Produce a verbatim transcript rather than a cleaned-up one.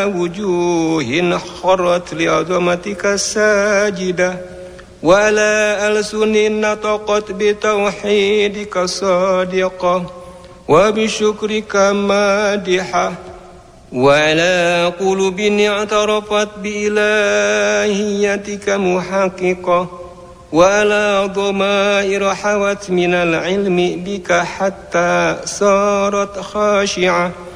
وجوه خرت لعظمتك ساجدة وعلى ألسن نطقت بتوحيدك صادقة وبشكرك مادحة وعلى قلوب اعترفت بإلهيتك محققة وعلى ضمائر حوت من العلم بك حتى صارت خاشعة